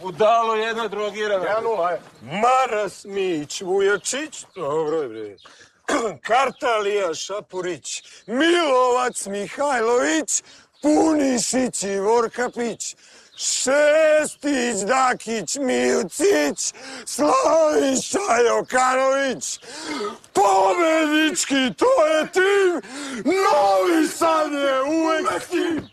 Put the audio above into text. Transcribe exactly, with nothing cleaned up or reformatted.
Budalo jedna drogirana. Ja nula, Maras Mić, Vujačić, dobro je bre. Kartalija Šapurić, Milovac Mihajlović, Punišić i Vorkapić, Šestić, Dakić, Milcić, Slaviša Jokanović, pobednički, to je tim, Novi Sad je uvek tim!